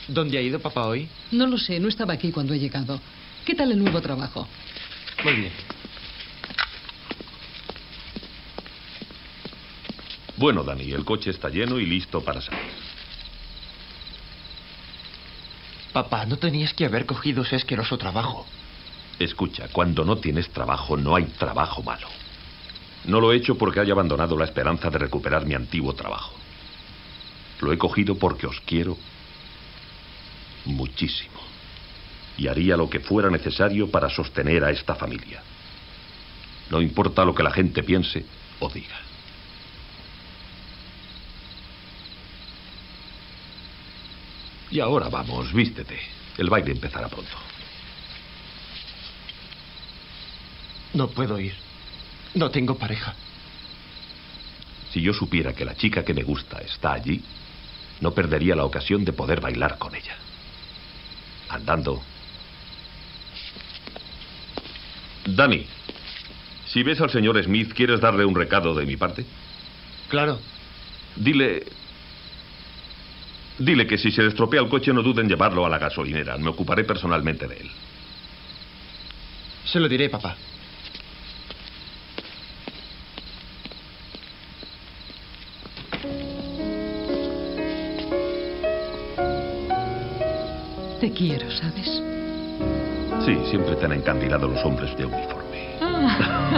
¿Dónde ha ido papá hoy? No lo sé, no estaba aquí cuando he llegado. ¿Qué tal el nuevo trabajo? Muy bien. Bueno, Dani, el coche está lleno y listo para salir. Papá, no tenías que haber cogido ese asqueroso trabajo. Escucha, cuando no tienes trabajo, no hay trabajo malo. No lo he hecho porque haya abandonado la esperanza de recuperar mi antiguo trabajo. Lo he cogido porque os quiero muchísimo. Y haría lo que fuera necesario para sostener a esta familia. No importa lo que la gente piense o diga. Y ahora vamos, vístete. El baile empezará pronto. No puedo ir. No tengo pareja. Si yo supiera que la chica que me gusta está allí, no perdería la ocasión de poder bailar con ella. Andando. Dani, si ves al señor Smith, ¿quieres darle un recado de mi parte? Claro. Dile que si se le estropea el coche no duden en llevarlo a la gasolinera. Me ocuparé personalmente de él. Se lo diré, papá. Te quiero, ¿sabes? Sí, siempre te han encandilado los hombres de uniforme.